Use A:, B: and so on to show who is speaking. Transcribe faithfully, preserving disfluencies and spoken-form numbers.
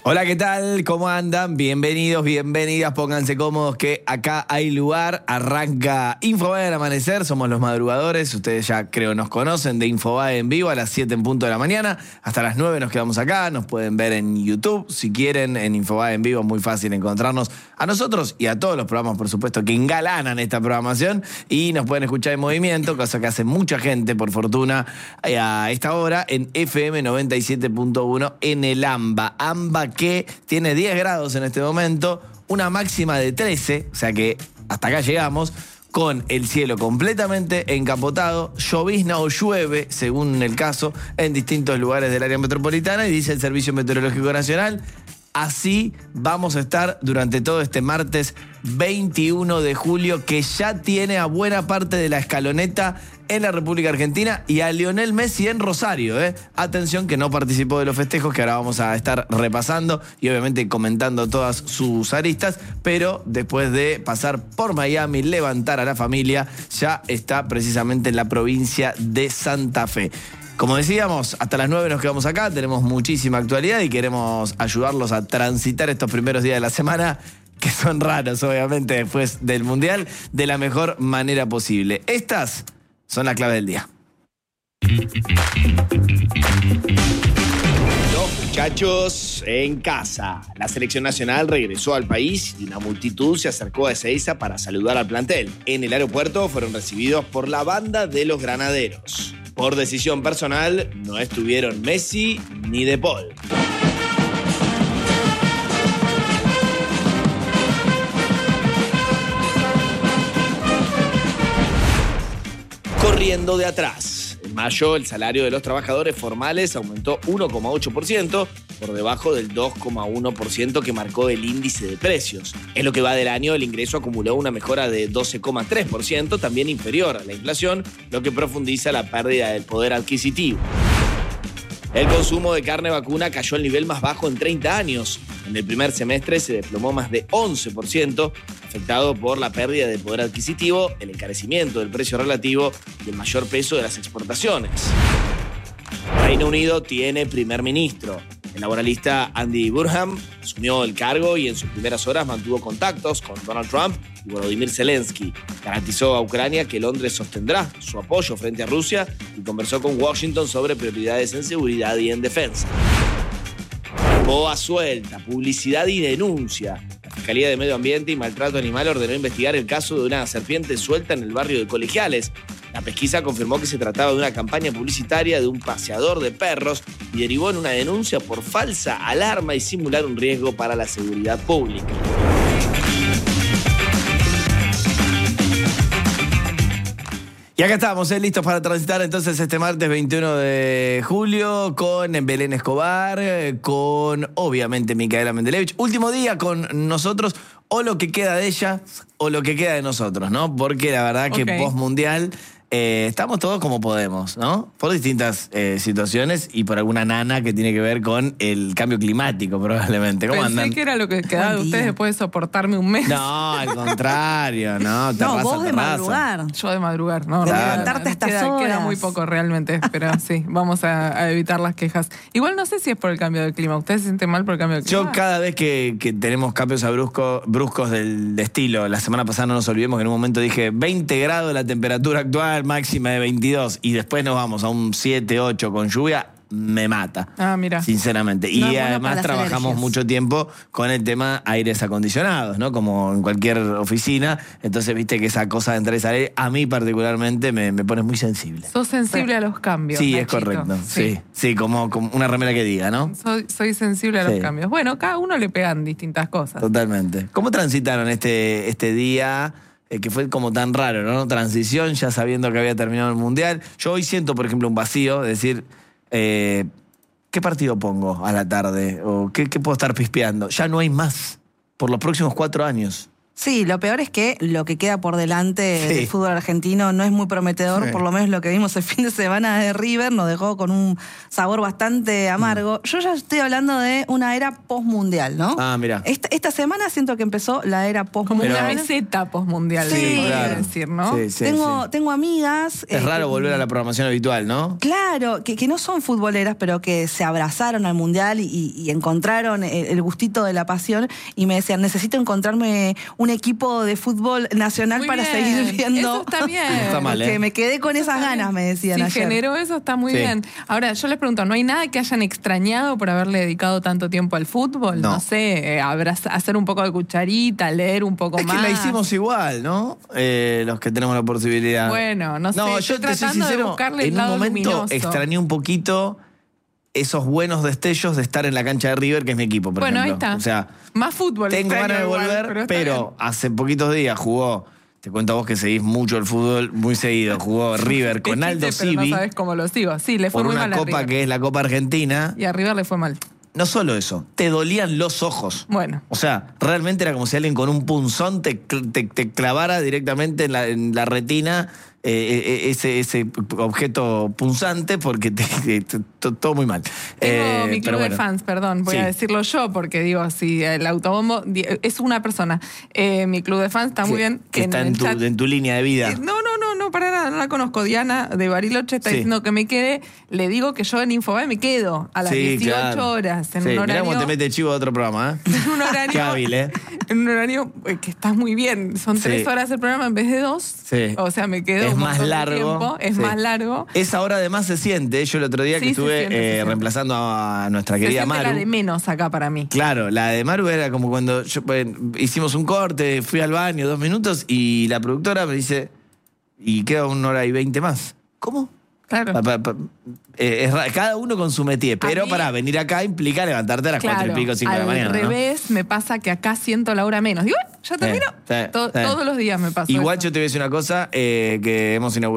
A: Hola, ¿qué tal? ¿Cómo andan? Bienvenidos, bienvenidas, pónganse cómodos que acá hay lugar. Arranca Infobae al amanecer, somos los madrugadores, ustedes ya creo nos conocen de Infobae en vivo a las siete en punto de la mañana, hasta las nueve nos quedamos acá, nos pueden ver en YouTube, si quieren, en Infobae en vivo es muy fácil encontrarnos a nosotros y a todos los programas, por supuesto, que engalanan esta programación y nos pueden escuchar en movimiento, cosa que hace mucha gente, por fortuna, a esta hora en F M noventa y siete punto uno en el AMBA. AMBA que tiene diez grados en este momento, una máxima de trece, o sea que hasta acá llegamos, con el cielo completamente encapotado, llovizna o llueve, según el caso, en distintos lugares del área metropolitana, y dice el Servicio Meteorológico Nacional, así vamos a estar durante todo este martes veintiuno de julio, que ya tiene a buena parte de la escaloneta en la República Argentina y a Lionel Messi en Rosario. ¿eh? Atención que no participó de los festejos, que ahora vamos a estar repasando y obviamente comentando todas sus aristas, pero después de pasar por Miami, levantar a la familia, ya está precisamente en la provincia de Santa Fe. Como decíamos, hasta las nueve nos quedamos acá, tenemos muchísima actualidad y queremos ayudarlos a transitar estos primeros días de la semana, que son raros, obviamente, después del Mundial, de la mejor manera posible. Estas son las claves del día. Los muchachos en casa. La selección nacional regresó al país y una multitud se acercó a Ezeiza para saludar al plantel. En el aeropuerto fueron recibidos por la banda de los granaderos. Por decisión personal, no estuvieron Messi ni De Paul. Corriendo de atrás. En mayo, el salario de los trabajadores formales aumentó uno coma ocho por ciento, por debajo del dos coma uno por ciento que marcó el índice de precios. En lo que va del año, el ingreso acumuló una mejora de doce coma tres por ciento, también inferior a la inflación, lo que profundiza la pérdida del poder adquisitivo. El consumo de carne vacuna cayó al nivel más bajo en treinta años. En el primer semestre se desplomó más de once por ciento, afectado por la pérdida de poder adquisitivo, el encarecimiento del precio relativo y el mayor peso de las exportaciones. Reino Unido tiene primer ministro. El laboralista Andy Burnham asumió el cargo y en sus primeras horas mantuvo contactos con Donald Trump y Volodymyr Zelensky. Garantizó a Ucrania que Londres sostendrá su apoyo frente a Rusia y conversó con Washington sobre prioridades en seguridad y en defensa. Boa suelta, publicidad y denuncia. La Fiscalía de Medio Ambiente y Maltrato Animal ordenó investigar el caso de una serpiente suelta en el barrio de Colegiales. La pesquisa confirmó que se trataba de una campaña publicitaria de un paseador de perros y derivó en una denuncia por falsa alarma y simular un riesgo para la seguridad pública. Y acá estamos, ¿eh? listos para transitar entonces este martes veintiuno de julio con Belén Escobar, con obviamente Micaela Mendelevich. Último día con nosotros, o lo que queda de ella, o lo que queda de nosotros, ¿no? Porque la verdad que
B: okay.
A: post-mundial eh, estamos todos como podemos, ¿no? Por distintas eh, situaciones y por alguna nana que tiene que ver con el cambio climático, probablemente. ¿Cómo
B: Pensé
A: andan?
B: que era lo que quedaba de ustedes después de soportarme un mes.
A: No, al contrario, no.
C: No, vos de
A: terraza.
C: madrugar.
B: Yo de madrugar, no.
C: De
B: no,
C: levantarte a estas
B: queda,
C: horas.
B: Queda muy poco realmente, pero sí, vamos a, a evitar las quejas. Igual no sé si es por el cambio del clima. ¿Ustedes se sienten mal por el cambio del clima?
A: Yo cada vez que, que tenemos cambios a brusco, bruscos del de estilo, la semana pasada no nos olvidemos que en un momento dije veinte grados la temperatura actual, máxima de veintidós, y después nos vamos a un siete, ocho con lluvia, me mata.
B: Ah, mira.
A: Sinceramente.
C: No
A: y
C: es bueno
A: además
C: para las
A: trabajamos
C: alergias.
A: mucho tiempo con el tema aires acondicionados, ¿no? Como en cualquier oficina. Entonces, viste que esa cosa de entrar y salir, a mí particularmente me, me pone muy sensible.
B: Sos sensible a los cambios.
A: Sí,
B: Nachito.
A: es correcto. Sí, sí, sí como, como una remera que diga, ¿no?
B: Soy, soy sensible a los
A: Sí.
B: cambios. Bueno, cada uno le pegan distintas cosas.
A: Totalmente. ¿Cómo transitaron este, este día eh, que fue como tan raro, ¿no? Transición, ya sabiendo que había terminado el Mundial. Yo hoy siento, por ejemplo, un vacío, es decir, eh, ¿qué partido pongo a la tarde? ¿O qué, qué puedo estar pispeando? Ya no hay más. Por los próximos cuatro años.
C: Sí, lo peor es que lo que queda por delante
A: Sí.
C: del fútbol argentino no es muy prometedor,
A: Sí.
C: por lo menos lo que vimos el fin de semana de River nos dejó con un sabor bastante amargo.
A: Mm.
C: Yo ya estoy hablando de una era postmundial, ¿no?
A: Ah, mira.
C: Esta, esta semana siento que empezó la era
B: Como
C: postmundial.
B: una meseta postmundial,
C: Sí,
B: se podría
C: claro.
B: decir, ¿no?
A: Sí, sí,
C: tengo,
A: sí.
C: tengo amigas...
A: Es
C: eh,
A: raro
C: que-
A: volver a la programación habitual, ¿no?
C: Claro, que, que no son futboleras, pero que se abrazaron al mundial y, y encontraron el, el gustito de la pasión y me decían, necesito encontrarme un equipo de fútbol nacional
B: Muy
C: para
B: bien.
C: seguir viendo.
B: Eso está bien.
A: No está mal, ¿eh?
C: Que me quedé con esas ganas, me decían
B: Si
C: ayer.
B: generó eso, está muy
A: Sí.
B: bien. Ahora, yo les pregunto, ¿no hay nada que hayan extrañado por haberle dedicado tanto tiempo al fútbol?
A: No.
B: No, sé, eh, abraz- hacer un poco de cucharita, leer un poco
A: Es que
B: más.
A: la hicimos igual, ¿no? Eh, los que tenemos la posibilidad.
B: Bueno, no sé,
A: No,
B: estoy
A: yo te soy
B: tratando de
A: sincero,
B: buscarle el
A: en un
B: lado
A: momento
B: luminoso.
A: extrañé un poquito esos buenos destellos de estar en la cancha de River, que es mi equipo, por
B: Bueno, ahí
A: ejemplo.
B: está.
A: O sea,
B: Más fútbol.
A: tengo
B: extraño
A: ganas de
B: igual,
A: volver,
B: pero,
A: pero,
B: está bien.
A: hace poquitos días jugó, te cuento a vos que seguís mucho el fútbol, muy seguido, jugó River con
B: Dijiste,
A: Aldo
B: pero
A: Civi
B: no sabes cómo lo sigo. Sí, le fue
A: por
B: muy
A: una
B: mal a
A: copa
B: River.
A: que es la Copa Argentina.
B: Y a River le fue mal.
A: No solo eso, te dolían los ojos.
B: Bueno.
A: O sea, realmente era como si alguien con un punzón te, cl- te, te clavara directamente en la, en la retina eh, eh, ese, ese objeto punzante porque te, te- te- to- todo muy mal.
B: Tengo
A: Eh,
B: mi
A: pero
B: club de
A: bueno.
B: fans, perdón, voy
A: Sí.
B: a decirlo yo, porque digo, si el autobombo di- es una persona. Eh, mi club de fans está muy
A: Que-
B: bien.
A: Que está
B: el
A: en tu,
B: chat-
A: en tu línea de vida.
B: Eh, No, no, no, no, para nada, no la conozco. Diana de Bariloche está
A: Sí.
B: diciendo que me quede. Le digo que yo en Infobae me quedo a las
A: Sí,
B: dieciocho
A: claro.
B: horas, en
A: Sí,
B: un
A: mirá
B: horario.
A: cómo te mete chivo a otro programa, ¿eh?
B: En un horario.
A: Qué hábil, ¿eh?
B: En un horario eh, que está muy bien. Son
A: Sí.
B: tres horas el programa en vez de dos.
A: Sí.
B: O sea, me quedo
A: Es
B: un
A: más
B: montón de
A: largo.
B: tiempo, es
A: Sí.
B: más largo.
A: Esa hora además se siente. Yo el otro día que
B: Sí, se
A: estuve
B: siente, se
A: eh,
B: siente.
A: reemplazando a nuestra
B: Se
A: querida
B: siente
A: Maru.
B: la de menos acá para mí.
A: Claro, la de Maru era como cuando yo, bueno, hicimos un corte, fui al baño dos minutos y la productora me dice, y queda una hora y veinte más. ¿Cómo?
B: Claro.
A: Pa- pa- pa- eh, es ra- cada uno con su métier, pero
B: mí-
A: para venir acá implica levantarte a las cuatro y pico, cinco de la
B: al
A: mañana. ¿no?
B: revés, me pasa que acá siento la hora menos. Digo, "Bueno, ya terminó.
A: sí,
B: To-
A: sí.
B: Todos los días me pasa
A: Igual
B: eso.
A: yo te voy a decir una cosa, eh, que hemos inaugurado